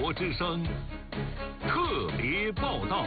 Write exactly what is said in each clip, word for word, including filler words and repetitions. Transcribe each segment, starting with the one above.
国之声特别报道。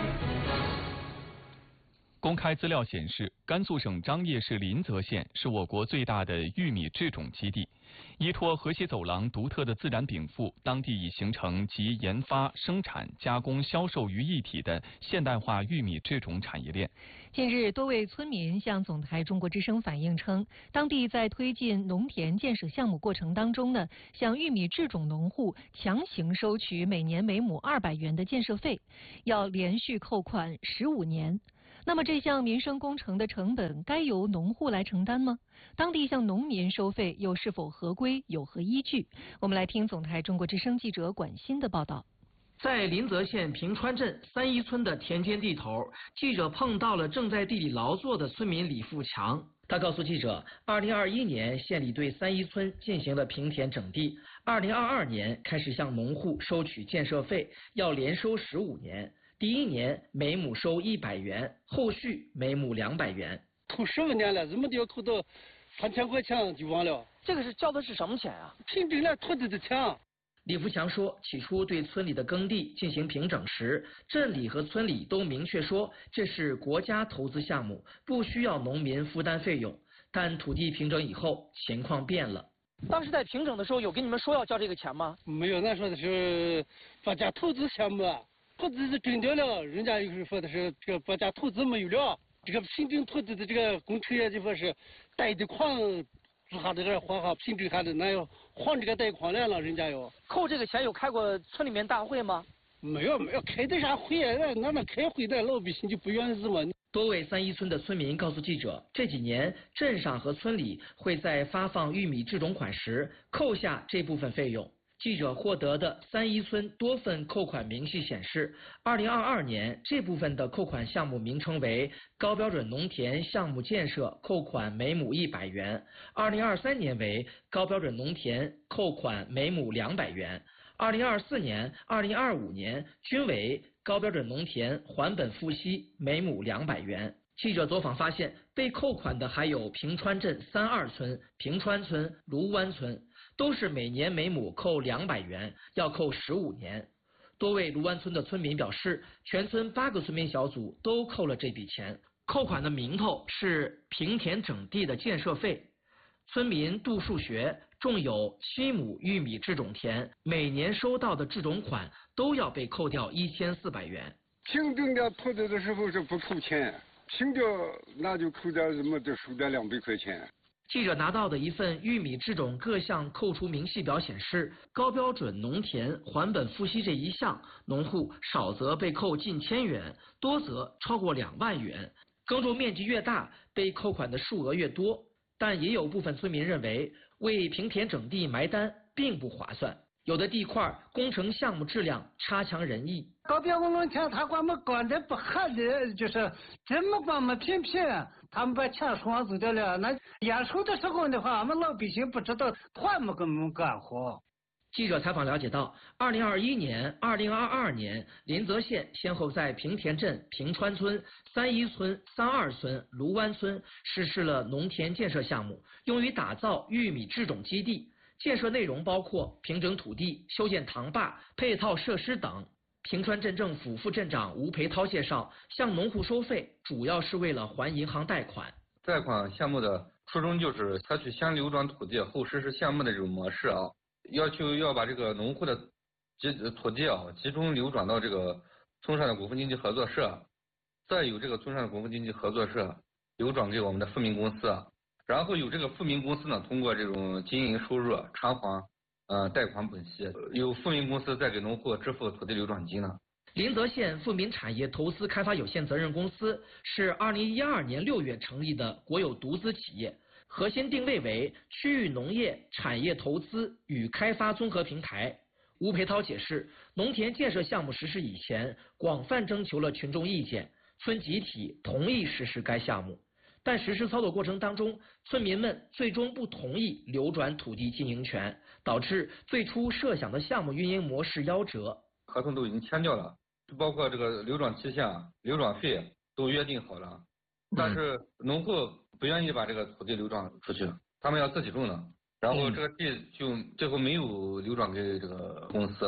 公开资料显示，甘肃省张掖市临泽县是我国最大的玉米制种基地。依托河西走廊独特的自然禀赋，当地已形成集研发、生产、加工、销售于一体的现代化玉米制种产业链。 近日，多位村民向总台中国之声反映称，当地在推进农田建设项目过程当中呢，向玉米制种农户强行收取每年每亩二百元的建设费，要连续扣款十五年。那么这项民生工程的成本该由农户来承担吗？当地向农民收费又是否合规，有何依据？我们来听总台中国之声记者管欣的报道。 在临泽县平川镇三一村的田间地头，记者碰到了正在地里劳作的村民李富强。他告诉记者，二零二一年县里对三一村进行了平田整地，二零二二年开始向农户收取建设费，要连收十五年。第一年每亩收一百元，后续每亩两百元。 扣十五年了，怎么就要扣到三千块钱就完了？ 这个是交的是什么钱啊？ 凭这了土地的钱。 李福强说，起初对村里的耕地进行平整时，镇里和村里都明确说这是国家投资项目，不需要农民负担费用。但土地平整以后，情况变了。 当时在平整的时候，有跟你们说要交这个钱吗？ 没有，那说的是国家投资项目。土地是征掉了，人家又是说的是这个国家投资没有了，这个平整土地的这个工程也就说是贷的款，做下这个还好平整下的，那要还这个贷款来了，人家要扣这个钱。有开过村里面大会吗？ 没有，没有开的啥会啊？那那开会的老百姓就不愿意嘛。 多位三一村的村民告诉记者，这几年镇上和村里会在发放玉米制种款时扣下这部分费用。记者获得的三一村多份扣款明细显示，二零二二年这部分的扣款项目名称为高标准农田项目建设，扣款每亩一百元；二零二三年为高标准农田，扣款每亩两百元；二零二四年、二零二五年均为高标准农田还本付息，每亩两百元。记者走访发现，被扣款的还有平川镇三二村、平川村、卢湾村，都是每年每亩扣两百元，要扣十五年。多位卢湾村的村民表示，全村八个村民小组都扣了这笔钱。扣款的名头是平田整地的建设费。村民杜树学种有七亩玉米制种田，每年收到的制种款都要被扣掉一千四百元。 平整掉土地的时候是不扣钱，平掉那就扣掉什么就收掉两百块钱。 记者拿到的一份玉米制种各项扣除明细表显示，高标准农田还本付息这一项，农户少则被扣近千元，多则超过两万元。耕种面积越大，被扣款的数额越多。但也有部分村民认为，为平田整地埋单并不划算。有的地块工程项目质量差强人意。 高标准农田他管我管的不合理，就是这么管我平平，他们把钱双走掉了。那验收的时候的话，我们老百姓不知道，还没给我们干活。 记者采访了解到，二零二一年、二零二二年，临泽县先后在平田镇、平川村、三一村、三二村、卢湾村实施了农田建设项目，用于打造玉米制种基地。建设内容包括平整土地、修建塘坝、配套设施等。平川镇政府副镇长吴培涛介绍，向农户收费主要是为了还银行贷款。 贷款项目的初衷就是采取先流转土地后实施项目的这种模式啊，要求要把这个农户的集土地啊集中流转到这个村上的股份经济合作社，再由这个村上的股份经济合作社流转给我们的富民公司，然后由这个富民公司呢通过这种经营收入偿还呃贷款本息，由富民公司再给农户支付土地流转金呢。 临泽县富民产业投资开发有限责任公司是二零一二年六月成立的国有独资企业，核心定位为区域农业产业投资与开发综合平台。吴培涛解释，农田建设项目实施以前，广泛征求了群众意见，村集体同意实施该项目，但实施操作过程当中，村民们最终不同意流转土地经营权，导致最初设想的项目运营模式夭折。 合同都已经签掉了，包括这个流转期限、流转费都约定好了，但是农户不愿意把这个土地流转出去，他们要自己种的，然后这个地就最后没有流转给这个公司，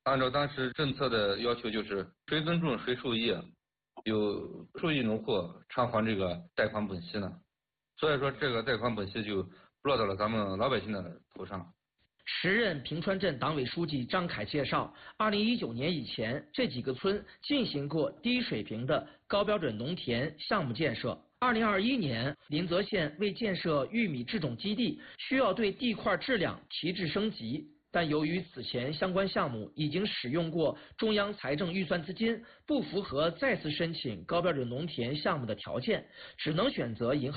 按照当时政策的要求，就是谁尊重谁受益，有受益农户偿还这个贷款本息呢。所以说，这个贷款本息就落到了咱们老百姓的头上。 时任平川镇党委书记张凯介绍，二零一九年以前，这几个村进行过低水平的高标准农田项目建设。二零二一年，临泽县为建设玉米制种基地，需要对地块质量提质升级。但由于此前相关项目已经使用过中央财政预算资金，不符合再次申请高标准农田项目的条件，只能选择银行。